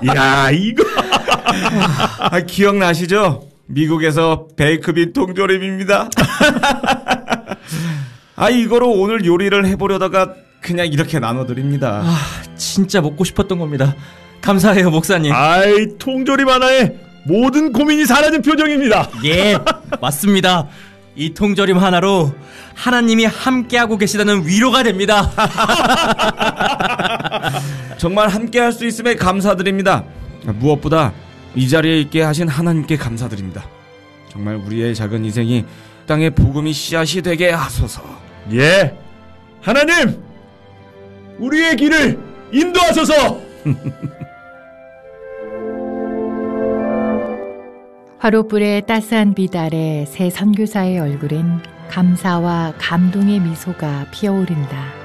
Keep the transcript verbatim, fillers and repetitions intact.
야, 이거. 아, 기억나시죠? 미국에서 베이크빈 통조림입니다. 아, 이거로 오늘 요리를 해보려다가 그냥 이렇게 나눠드립니다. 아, 진짜 먹고 싶었던 겁니다. 감사해요, 목사님. 아이, 통조림 하나에 모든 고민이 사라진 표정입니다. 예, 맞습니다. 이 통조림 하나로 하나님이 함께하고 계시다는 위로가 됩니다. 정말 함께할 수 있음에 감사드립니다. 무엇보다 이 자리에 있게 하신 하나님께 감사드립니다. 정말 우리의 작은 인생이 땅에 복음이 씨앗이 되게 하소서. 예, 하나님, 우리의 길을 인도하소서. 화롯불의 따스한 빛 아래 새 선교사의 얼굴엔 감사와 감동의 미소가 피어오른다.